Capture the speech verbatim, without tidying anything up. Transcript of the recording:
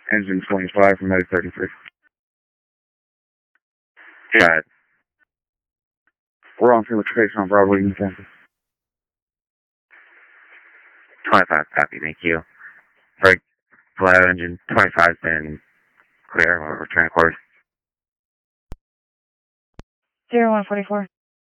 engine twenty-five from Med thirty-three. Got it. We're on field location on Broadway in Kansas. twenty-five, copy, thank you. Break, flat engine twenty-five, been clear, we'll return course. zero one forty-four.